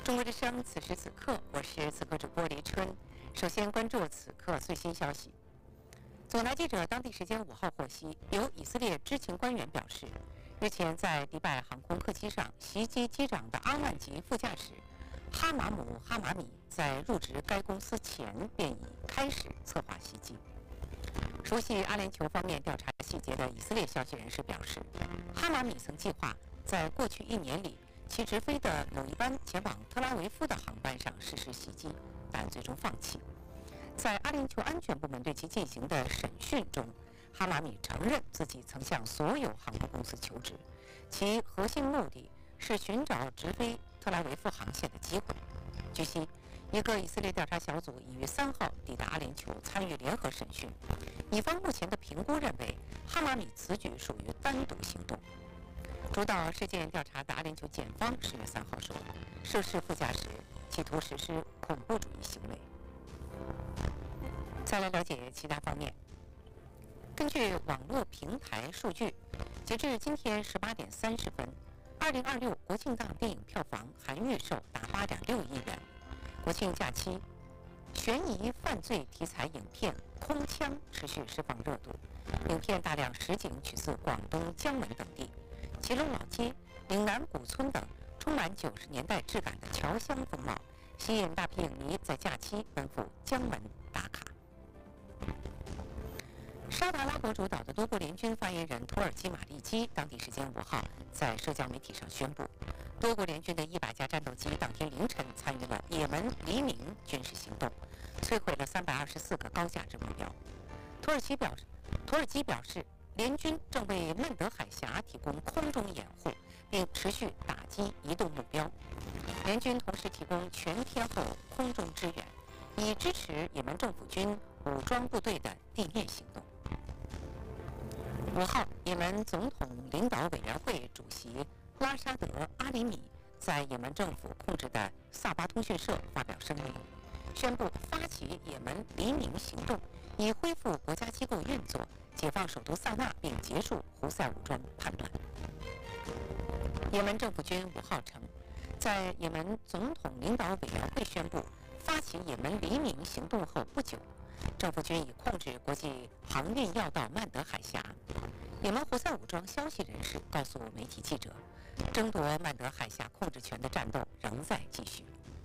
中国之声，此时此刻，我是此刻主播黎春。首先关注此刻最新消息。总台记者当地时间5号获悉，有以色列知情官员表示，日前在迪拜航空客机上袭击机长的阿曼籍副驾驶哈马姆·哈马米，在入职该公司前便已开始策划袭击。熟悉阿联酋方面调查细节的以色列消息人士表示，哈马米曾计划在过去1年里其直飞的某一班前往特拉维夫的航班上实施袭击，但最终放弃。在阿联酋安全部门对其进行的审讯中，哈马米承认自己曾向所有航空公司求职，其核心目的是寻找直飞特拉维夫航线的机会。据悉，一个以色列调查小组已于3号抵达阿联酋参与联合审讯。以方目前的评估认为，哈马米此举属于单独行动。主导事件调查的阿联酋检方10月3号说，涉事副驾驶企图实施恐怖主义行为。再来了解其他方面。根据网络平台数据，截至今天18点30分，2026国庆档电影票房含预售达8.6亿元。国庆假期，悬疑犯罪题材影片《空枪》持续释放热度。影片大量实景取自广东江门等地，祁隆老街、岭南古村等充满90年代质感的侨乡风貌，吸引大批影迷在假期奔赴江门打卡。沙特阿拉伯主导的多国联军发言人土耳其马利基当地时间5号在社交媒体上宣布，多国联军的100架战斗机当天凌晨参与了也门黎明军事行动，摧毁了324个高价值目标。土耳其表示，联军正为曼德海峡提供空中掩护，并持续打击移动目标。联军同时提供全天候空中支援，以支持也门政府军武装部队的地面行动。5号，也门总统领导委员会主席拉沙德·阿里米在也门政府控制的萨巴通讯社发表声明，宣布发起也门黎明行动，以恢复国家机构运作，解放首都萨那，并结束胡塞武装叛乱。也门政府军5号称，在也门总统领导委员会宣布发起也门黎明行动后不久，政府军已控制国际航运要道曼德海峡。也门胡塞武装消息人士告诉媒体记者，争夺曼德海峡控制权的战斗仍在继续。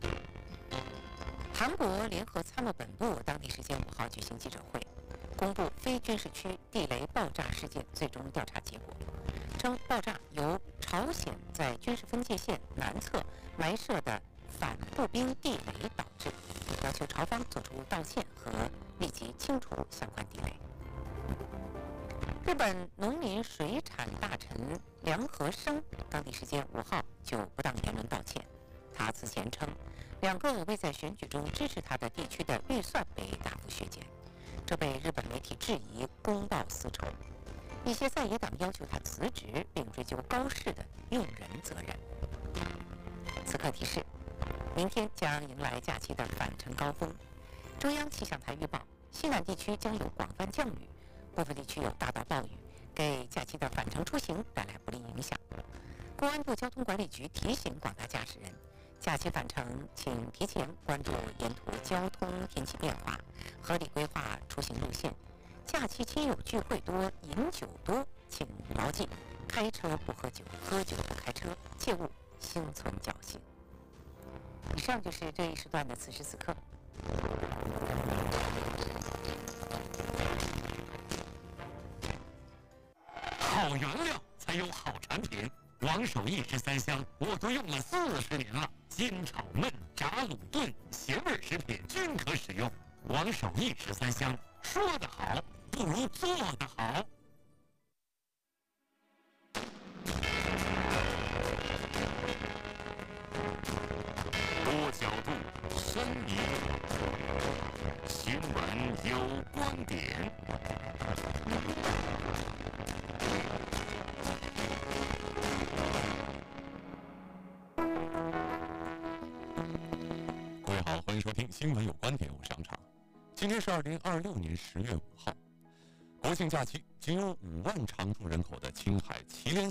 韩国联合参谋本部当地时间5号举行记者会，公布非军事区地雷爆炸事件最终调查结果，称爆炸由朝鲜在军事分界线南侧埋设的反步兵地雷导致，要求朝方做出道歉和立即清除相关地雷。日本农林水产大臣梁和生当地时间5号就不当言论道歉。他此前称，2个未在选举中支持他的地区的预算被大幅削减，这被日本媒体质疑公报私仇。一些在野党要求他辞职，并追究高市的用人责任。此刻提示，明天将迎来假期的返程高峰。中央气象台预报，西南地区将有广泛降雨，部分地区有大到暴雨，给假期的返程出行带来不利影响。公安部交通管理局提醒广大驾驶人，假期返程请提前关注沿途交通天气变化，合理规划出行路线。假期亲友聚会多，饮酒多，请牢记：开车不喝酒，喝酒不开车，切勿心存侥幸。以上就是这一时段的此时此刻。 好原料才有好产品，王守义13香我都用了40年了，煎炒焖炸卤炖咸味食品均可使用。王守义13香，说得好不如做得好。多角度，深一度，新闻有观点。各位好，欢迎收听新闻有观点，我是杨畅。今天是2026年10月5号，国庆假期，仅有5万常住人口的青海祁连